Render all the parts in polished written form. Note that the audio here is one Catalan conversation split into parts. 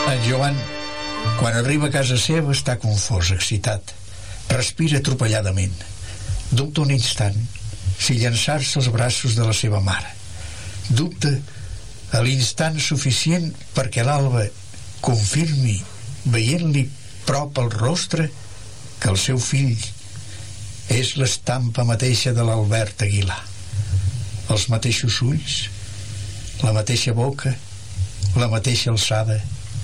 En Joan, quan arriba a casa seva, està confós, excitat. Respira atropelladament. Dubta un instant si llançar-se als braços de la seva mare. Dubta a l'instant suficient perquè l'Alba confirmi, veient-li prop al rostre, que el seu fill és l'estampa mateixa de l'Albert Aguilar. Els mateixos ulls, la mateixa boca, la mateixa alçada,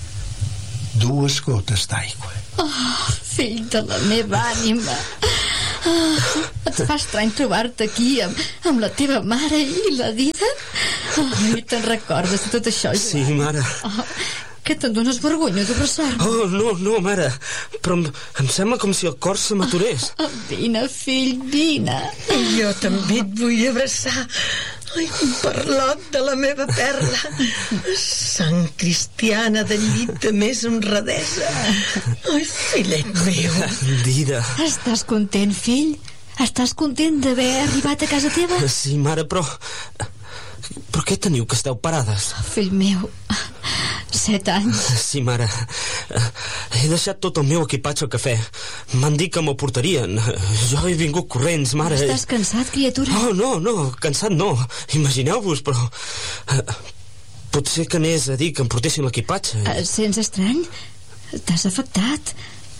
2 gotes d'aigua. Oh, fill de la meva ànima. Et fa estrany trobar-te aquí amb la teva mare i la Dida? I te'n recordes de tot això, Joan? Sí, mare. Que te'n dones vergonya d'abraçar-me? Oh, no, mare. Però em sembla com si el cor se m'aturés. Vine, fill, vine. Jo també et vull abraçar. Ai, parlot de la meva perla. Sang cristiana del llit de més honradesa. Ai, fillet meu. Dida. Estàs content, fill? Estàs content d'haver arribat a casa teva? Sí, mare, però què teniu que esteu parades? Fill meu, 7 anys. Sí, mare. He deixat tot el meu equipatge al cafè. M'han dit que m'ho portarien. Jo he vingut corrents, mare. Estàs cansat, criatura? Oh, no, cansat no. Imagineu-vos, però potser que anés a dir que em portessin l'equipatge. Sents estrany? T'has afectat?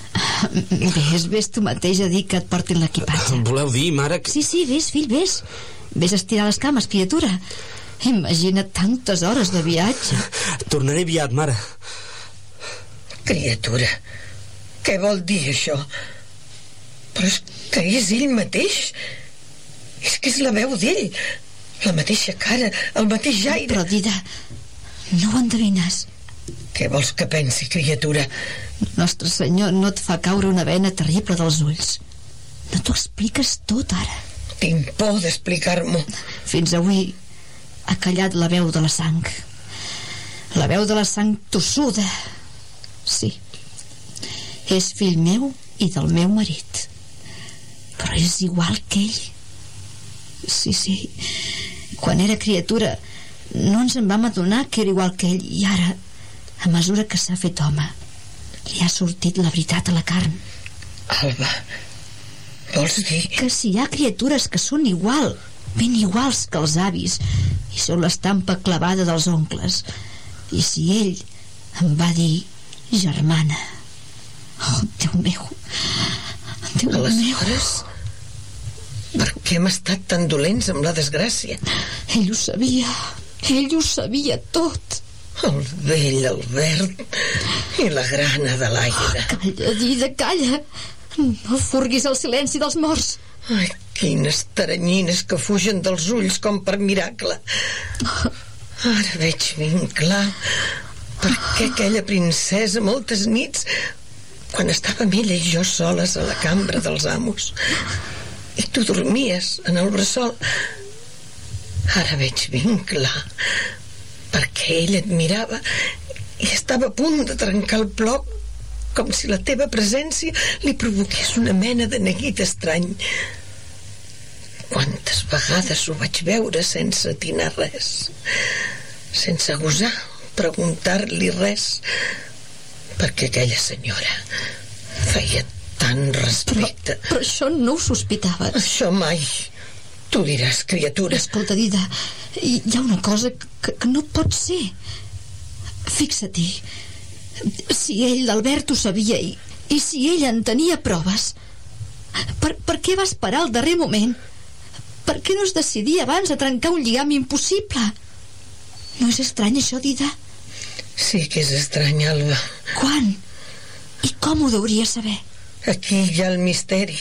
Ves tu mateix a dir que et portin l'equipatge. Voleu dir, mare, que... Sí, ves, fill, ves. Ves a estirar les cames, criatura. Imagina't tantes hores de viatge. Tornaré aviat, mare. Criatura, què vol dir això? Però és que és ell mateix. És que és la veu d'ell. La mateixa cara, el mateix aire. Però, Dida, no ho endevines. Què vols que pensi, criatura? Nostre Senyor no et fa caure una vena terrible dels ulls. No t'ho expliques tot, ara. Tinc por d'explicar-m'ho. Fins avui ha callat la veu de la sang. La veu de la sang tossuda. Sí, és fill meu i del meu marit. Però és igual que ell. Sí, quan era criatura no ens en vam adonar que era igual que ell. I ara, a mesura que s'ha fet home, li ha sortit la veritat a la carn. Alba, vols dir? Que si hi ha criatures que són igual, ben iguals que els avis, i són l'estampa clavada dels oncles. I si ell em va dir germana. Oh, Déu meu. Déu meu. Aleshores, per què hem estat tan dolents amb la desgràcia? Ell ho sabia tot. El vell Albert i la gran Adelaida. Calla, Dida, calla. No furguis el silenci dels morts. Ai, quines taranyines que fugen dels ulls com per miracle. Ara veig ben clar per què aquella princesa moltes nits, quan estàvem ella i jo soles a la cambra dels amos i tu dormies en el bressol, ara veig ben clar perquè ella et mirava i estava a punt de trencar el plor, com si la teva presència li provoqués una mena de neguit estrany. Quantes vegades ho vaig veure sense atinar res, sense gosar preguntar-li res, perquè aquella senyora feia tant respecte. Però això no ho sospitaves. Això mai. Tu diràs, criatura. Escolta, Dida, hi ha una cosa que no pot ser. Fixa-t'hi. Si ell, l'Albert, ho sabia i si ell en tenia proves, per què va esperar el darrer moment? Per què no es decidia abans a trencar un lligam impossible? No és estrany, això, Dida? Sí que és estrany, Alba. Quan? I com ho deuria saber? Aquí hi ha el misteri.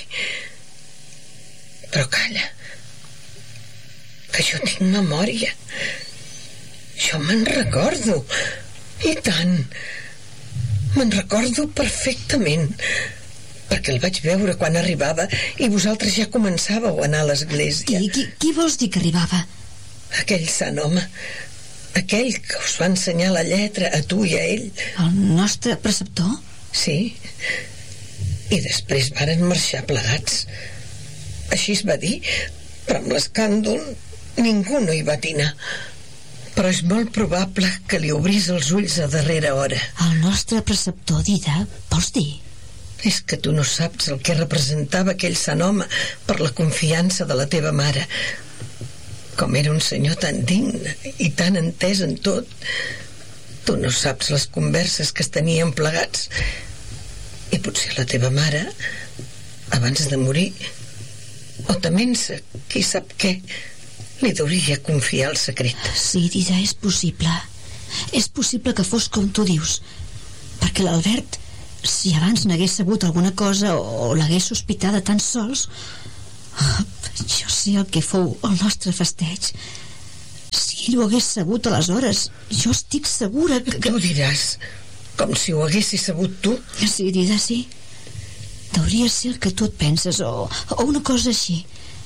Però calla, que jo tinc memòria. Jo me'n recordo. I tant. Me'n recordo perfectament, perquè el vaig veure quan arribava i vosaltres ja començàveu a anar a l'església. Qui vols dir que arribava? Aquell sant home, aquell que us va ensenyar la lletra a tu i a ell. El nostre preceptor? Sí. I després varen marxar plegats. Així es va dir, però amb l'escàndol ningú no hi va atinar. però és molt probable que li obrís els ulls a darrera hora. El nostre preceptor, Dida, vols dir? És que tu no saps el que representava aquell sant home per la confiança de la teva mare. Com era un senyor tan digne i tan entès en tot. Tu no saps les converses que es tenien plegats. I potser la teva mare, abans de morir, o tement-se, qui sap què, li deuria confiar el secret. Sí, Dida, és possible. És possible que fos com tu dius, perquè l'Albert, si abans n'hagués sabut alguna cosa o l'hagués sospitada tan sols, jo sé el que fou el nostre festeig. Si ell ho hagués sabut aleshores, jo estic segura que... Tu diràs, com si ho haguessis sabut tu. Sí, Dida, sí. Deuria ser el que tu et penses, o una cosa així.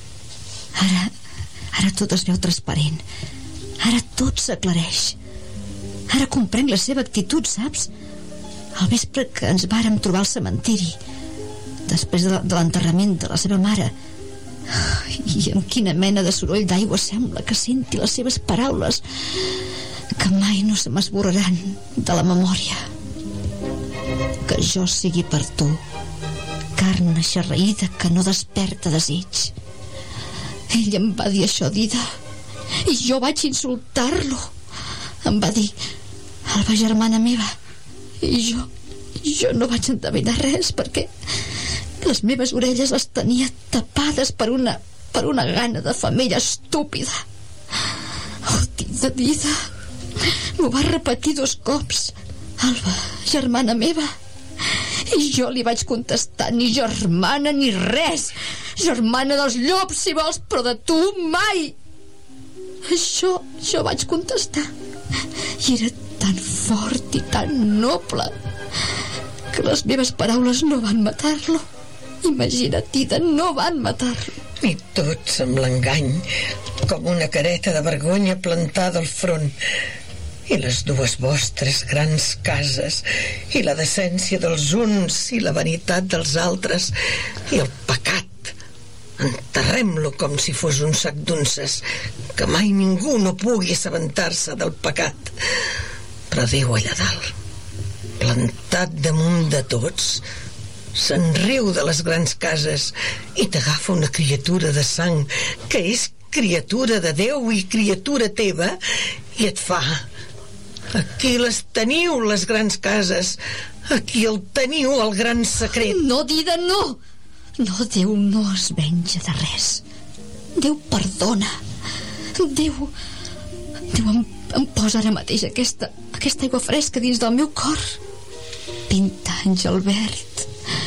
Ara tot es veu transparent. Ara tot s'aclareix. Ara comprenc la seva actitud, saps? Al vespre que ens vàrem trobar al cementiri, després de l'enterrament de la seva mare, i amb quina mena de soroll d'aigua sembla que senti les seves paraules, que mai no se m'esborraran de la memòria. Que jo sigui per tu carn eixarreïda que no desperta desig. Ell em va dir això, Dida, i jo vaig insultar-lo. Em va dir: Alba, germana meva. I jo no vaig endevinar res, perquè les meves orelles les tenia tapades per una gana de femella estúpida. Oh, Dida, m'ho va repetir 2 cops. Alba, germana meva. I jo li vaig contestar: ni germana ni res. Germana dels llops, si vols, però de tu mai. Això vaig contestar. I era tan fort i tan noble que les meves paraules no van matar-lo. Imagina't, Dida, no van matar-lo. I tots amb l'engany, com una careta de vergonya plantada al front. I les 2 vostres grans cases, i la decència dels uns i la vanitat dels altres, i el pecat. Enterrem-lo com si fos un sac d'unces, que mai ningú no pugui assabentar-se del pecat. Però Déu allà dalt, plantat damunt de tots, se'n riu de les grans cases i t'agafa una criatura de sang que és criatura de Déu i criatura teva, i et fa: aquí les teniu, les grans cases, aquí el teniu, el gran secret. No, Dida, no. No, Déu no es venja de res. Déu perdona. Déu em posa ara mateix aquesta aigua fresca dins del meu cor. 20 anys, Albert.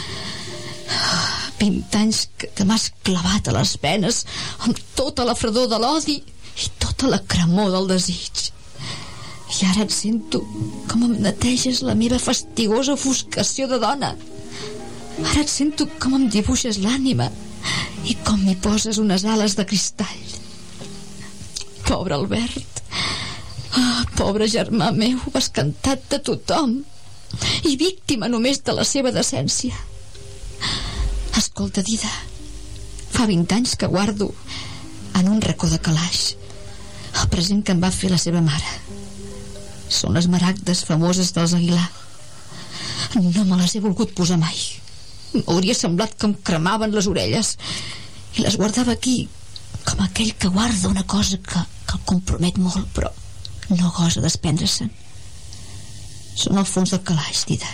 20 anys que m'has clavat a les venes amb tota la fredor de l'odi i tota la cremor del desig. I ara et sento com em neteges la meva fastigosa ofuscació de dona. Ara et sento com em dibuixes l'ànima i com m'hi poses unes ales de cristall. Pobre Albert. Pobre germà meu, escantat de tothom i víctima només de la seva decència. Escolta, Dida, fa 20 anys que guardo en un racó de calaix el present que em va fer la seva mare. Són les maragdes famoses dels Aguilar. No me les he volgut posar mai. M'hauria semblat que em cremaven les orelles, i les guardava aquí com aquell que guarda una cosa que el compromet molt, però no gosa desprendre-se'n. Són al fons del calaix, Dida.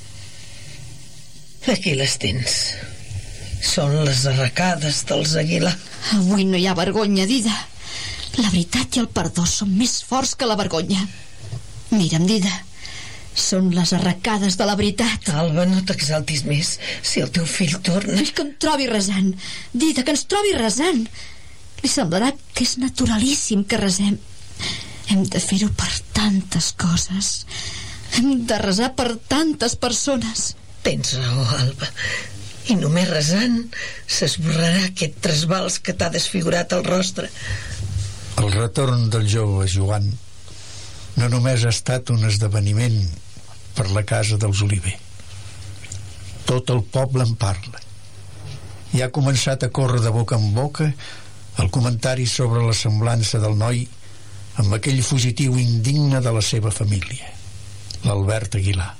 Aquí les tens. Són les arracades dels Aguilar. Avui no hi ha vergonya, Dida. La veritat i el perdó són més forts que la vergonya. Mira'm, Dida, són les arracades de la veritat. Alba, no t'exaltis més. Si el teu fill torna... Que em trobi resant. Dida, que ens trobi resant. Li semblarà que és naturalíssim que resem. Hem de fer-ho per tantes coses. Hem de resar per tantes persones. Tens raó, Alba. I només resant s'esborrarà aquest trasbals que t'ha desfigurat el rostre. El retorn del jove Joan no només ha estat un esdeveniment per la casa dels Oliver. Tot el poble en parla. I ha començat a córrer de boca en boca el comentari sobre la semblança del noi amb aquell fugitiu indigne de la seva família, l'Albert Aguilar.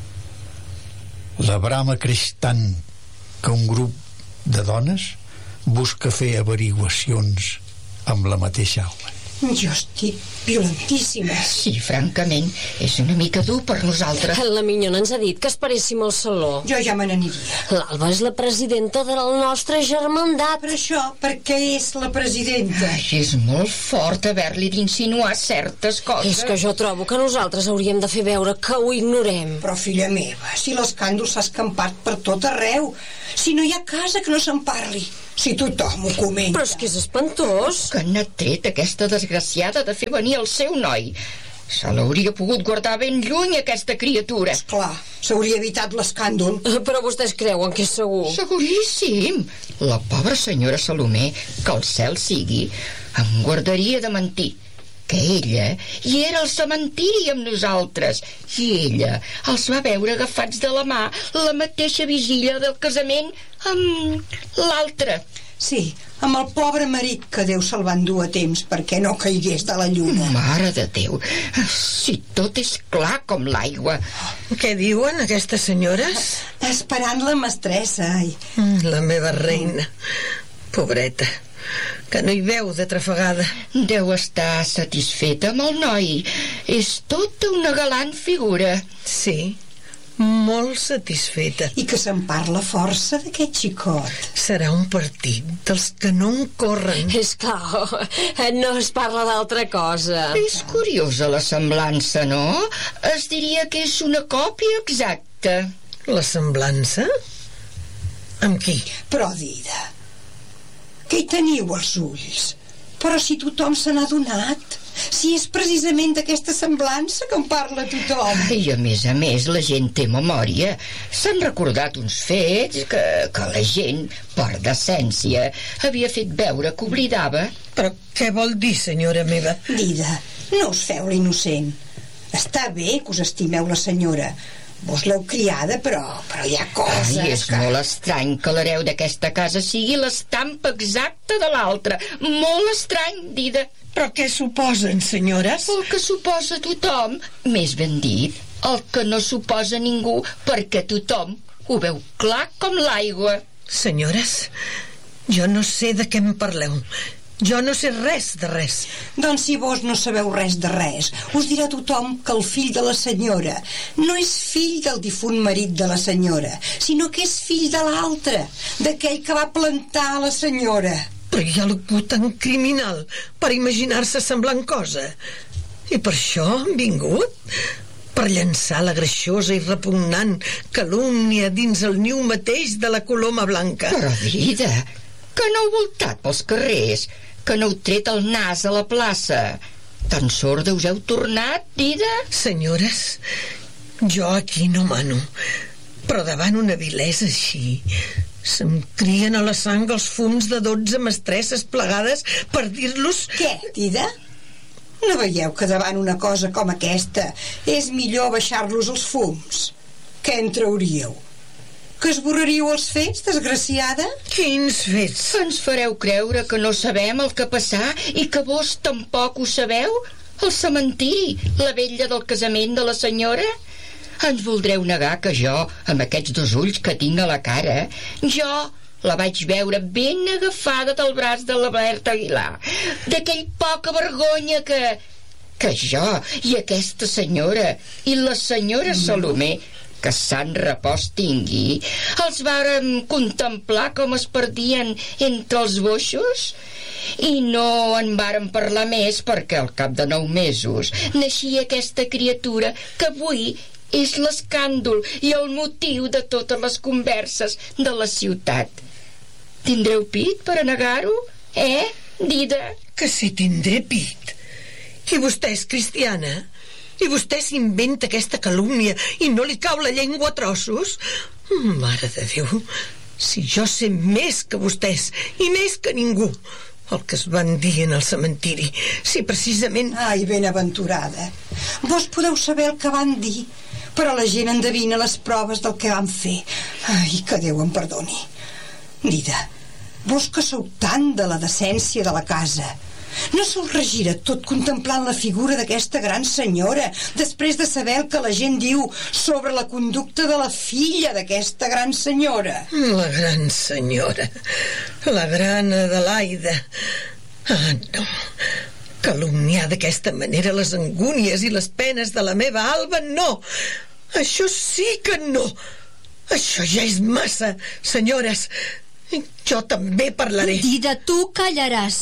La brama creix tant que un grup de dones busca fer averiguacions amb la mateixa Alba. Jo estic violentíssima. Sí, francament, és una mica dur per nosaltres. La minyona ens ha dit que esperéssim al saló. Jo ja me n'aniria. L'Alba és la presidenta de la nostra germandat. Per això, perquè és la presidenta. Ai, és molt fort haver-li d'insinuar certes coses. És que jo trobo que nosaltres hauríem de fer veure que ho ignorem. Però, filla meva, si l'escàndol s'ha escampat per tot arreu, si no hi ha casa que no se'n parli, si tothom ho comenta. Però és que és espantós. Que n'ha tret aquesta desgraciada de fer venir el seu noi. Se l'hauria pogut guardar ben lluny, aquesta criatura. Esclar, s'hauria evitat l'escàndol. Però vostès creuen que és segur? Seguríssim. La pobra senyora Salomé, que el cel sigui, em guardaria de mentir. Que ella hi era al cementiri amb nosaltres i ella els va veure agafats de la mà la mateixa vigília del casament amb l'altre. Sí, amb el pobre marit que Déu se'l va endur a temps perquè no caigués de la lluna. Mare de Déu, si tot és clar com l'aigua. Què diuen aquestes senyores? Esperant la mestressa. Ai. La meva reina. Pobreta, que no hi veu de trafegada. Deu estar satisfeta amb el noi. És tota una galant figura. Sí, molt satisfeta. I que se'n parla força d'aquest xicot. Serà un partit dels que no en corren. És clar, no es parla d'altra cosa. És curiosa la semblança, no? Es diria que és una còpia exacta. La semblança? Amb qui? Però, Dida, que hi teniu els ulls? Però si tothom se n'ha adonat, si és precisament d'aquesta semblança que en parla tothom. I a més, la gent té memòria. S'han recordat uns fets que la gent, per decència, havia fet veure que oblidava. Però què vol dir, senyora meva? Dida, no us feu l'innocent. Està bé que us estimeu la senyora. Vos l'heu criada, però hi ha coses... Ai, és molt estrany que l'hereu d'aquesta casa sigui l'estampa exacta de l'altra. Molt estrany, Dida. Però què suposen, senyores? El que suposa tothom, més ben dit, el que no suposa ningú, perquè tothom ho veu clar com l'aigua. Senyores, jo no sé de què em parleu. Jo no sé res de res. Doncs si vos no sabeu res de res, us dirà tothom que el fill de la senyora no és fill del difunt marit de la senyora, sinó que és fill de l'altre, d'aquell que va plantar la senyora. Però hi ha algú tan criminal per imaginar-se semblant cosa. I per això han vingut? Per llançar la greixosa i repugnant calúmnia dins el niu mateix de la coloma blanca. Però, Dida, que no heu voltat pels carrers, que no heu tret el nas a la plaça. Tan sorda us heu tornat, Dida? Senyores, jo aquí no mano, però davant una vilesa així se'm crien a la sang els fums de 12 mestresses plegades per dir-los... Què, Dida? No veieu que davant una cosa com aquesta és millor baixar-los els fums? Què en trauríeu? Que esborraríeu els fets, desgraciada? Quins fets? Ens fareu creure que no sabem el que passar i que vos tampoc ho sabeu? El cementiri, la vetlla del casament de la senyora? Ens voldreu negar que jo, amb aquests 2 ulls que tinc a la cara, jo la vaig veure ben agafada del braç de l'Albert Aguilar, d'aquell poca vergonya que jo i aquesta senyora i la senyora Salomé, que sant repòs tingui, els vàrem contemplar com es perdien entre els boixos i no en vàrem parlar més perquè al cap de 9 mesos naixia aquesta criatura que avui és l'escàndol i el motiu de totes les converses de la ciutat. Tindreu pit per a negar-ho? Dida? Que si tindré pit. I vostè és cristiana? I vostè s'inventa aquesta calúmnia i no li cau la llengua a trossos? Mare de Déu, si jo sé més que vostès i més que ningú el que es van dir en el cementiri, si precisament... Ai, benaventurada, vos podeu saber el que van dir, però la gent endevina les proves del que van fer. Ai, que Déu em perdoni. Dida, vos que sou tant de la decència de la casa, No se'l regira tot contemplant la figura d'aquesta gran senyora, després de saber el que la gent diu sobre la conducta de la filla d'aquesta gran senyora? La gran senyora, la gran Adelaida. Ah, no. Calumniar d'aquesta manera les angúnies i les penes de la meva Alba, no. Això sí que no. Això ja és massa, senyores. Jo també parlaré. Dida, tu callaràs.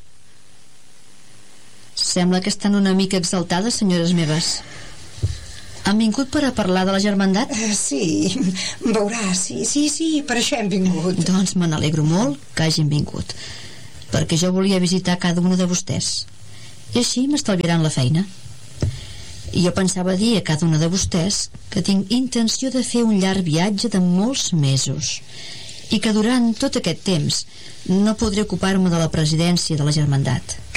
Sembla que estan una mica exaltades, senyores meves. Han vingut per a parlar de la germandat? Sí, veuràs, sí, per això hem vingut. Doncs me n'alegro molt que hagin vingut, perquè jo volia visitar cada una de vostès i així m'estalviaran la feina. I jo pensava dir a cada una de vostès que tinc intenció de fer un llarg viatge de molts mesos i que durant tot aquest temps no podré ocupar-me de la presidència de la germandat.